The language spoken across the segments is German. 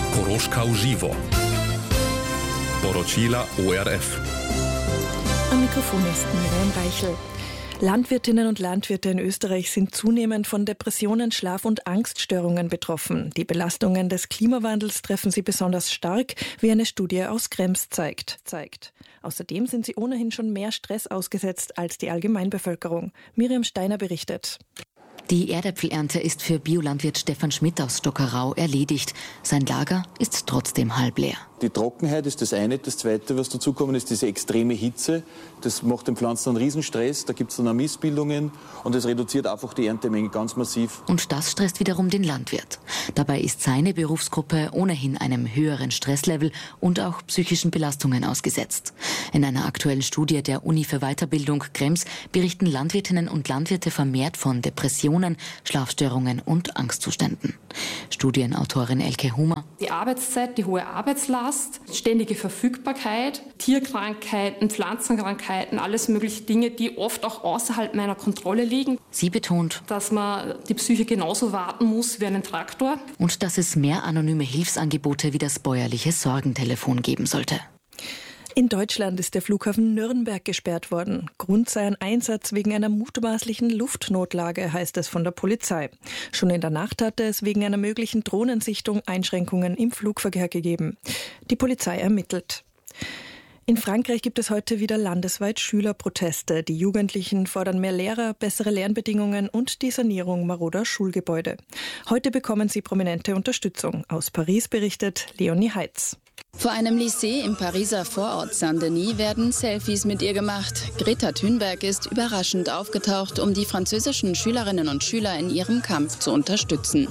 Koroška uživo. Poročila ORF. Am Mikrofon ist Miriam Reichel. Landwirtinnen und Landwirte in Österreich sind zunehmend von Depressionen, Schlaf- und Angststörungen betroffen. Die Belastungen des Klimawandels treffen sie besonders stark, wie eine Studie aus Krems zeigt. Außerdem sind sie ohnehin schon mehr Stress ausgesetzt als die Allgemeinbevölkerung. Miriam Steiner berichtet. Die Erdäpfelernte ist für Biolandwirt Stefan Schmidt aus Stockerau erledigt. Sein Lager ist trotzdem halb leer. Die Trockenheit ist das eine. Das zweite, was dazukommt, ist diese extreme Hitze. Das macht den Pflanzen einen Riesenstress. Da gibt es dann auch Missbildungen und es reduziert einfach die Erntemenge ganz massiv. Und das stresst wiederum den Landwirt. Dabei ist seine Berufsgruppe ohnehin einem höheren Stresslevel und auch psychischen Belastungen ausgesetzt. In einer aktuellen Studie der Uni für Weiterbildung Krems berichten Landwirtinnen und Landwirte vermehrt von Depressionen, Schlafstörungen und Angstzuständen. Studienautorin Elke Humer. Die Arbeitszeit, die hohe Arbeitslast, ständige Verfügbarkeit, Tierkrankheiten, Pflanzenkrankheiten, alles mögliche Dinge, die oft auch außerhalb meiner Kontrolle liegen. Sie betont, dass man die Psyche genauso warten muss wie einen Traktor. Und dass es mehr anonyme Hilfsangebote wie das bäuerliche Sorgentelefon geben sollte. In Deutschland ist der Flughafen Nürnberg gesperrt worden. Grund sei ein Einsatz wegen einer mutmaßlichen Luftnotlage, heißt es von der Polizei. Schon in der Nacht hatte es wegen einer möglichen Drohnensichtung Einschränkungen im Flugverkehr gegeben. Die Polizei ermittelt. In Frankreich gibt es heute wieder landesweit Schülerproteste. Die Jugendlichen fordern mehr Lehrer, bessere Lernbedingungen und die Sanierung maroder Schulgebäude. Heute bekommen sie prominente Unterstützung. Aus Paris berichtet Leonie Heitz. Vor einem Lycée im Pariser Vorort Saint-Denis werden Selfies mit ihr gemacht. Greta Thunberg ist überraschend aufgetaucht, um die französischen Schülerinnen und Schüler in ihrem Kampf zu unterstützen.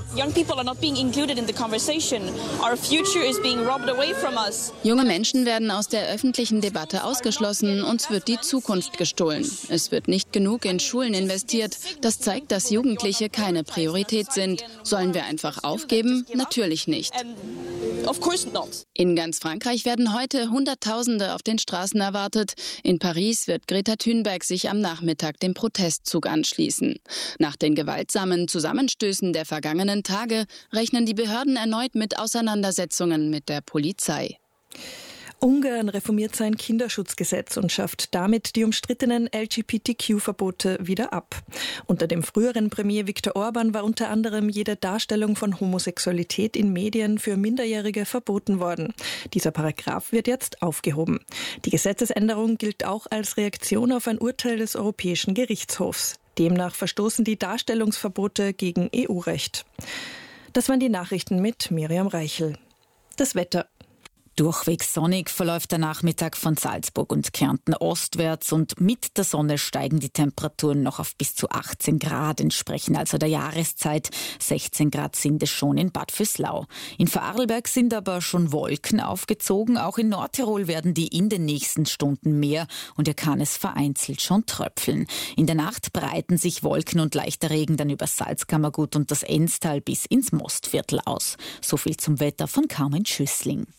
Junge Menschen werden aus der öffentlichen Debatte ausgeschlossen, uns wird die Zukunft gestohlen. Es wird nicht genug in Schulen investiert. Das zeigt, dass Jugendliche keine Priorität sind. Sollen wir einfach aufgeben? Natürlich nicht. In ganz Frankreich werden heute Hunderttausende auf den Straßen erwartet. In Paris wird Greta Thunberg sich am Nachmittag dem Protestzug anschließen. Nach den gewaltsamen Zusammenstößen der vergangenen Tage rechnen die Behörden erneut mit Auseinandersetzungen mit der Polizei. Ungarn reformiert sein Kinderschutzgesetz und schafft damit die umstrittenen LGBTQ-Verbote wieder ab. Unter dem früheren Premier Viktor Orban war unter anderem jede Darstellung von Homosexualität in Medien für Minderjährige verboten worden. Dieser Paragraph wird jetzt aufgehoben. Die Gesetzesänderung gilt auch als Reaktion auf ein Urteil des Europäischen Gerichtshofs. Demnach verstoßen die Darstellungsverbote gegen EU-Recht. Das waren die Nachrichten mit Miriam Reichel. Das Wetter. Durchweg sonnig verläuft der Nachmittag von Salzburg und Kärnten ostwärts und mit der Sonne steigen die Temperaturen noch auf bis zu 18 Grad, entsprechen also der Jahreszeit. 16 Grad sind es schon in Bad Vöslau. In Vorarlberg sind aber schon Wolken aufgezogen. Auch in Nordtirol werden die in den nächsten Stunden mehr und hier kann es vereinzelt schon tröpfeln. In der Nacht breiten sich Wolken und leichter Regen dann über Salzkammergut und das Enztal bis ins Mostviertel aus. So viel zum Wetter von Carmen Schüssling.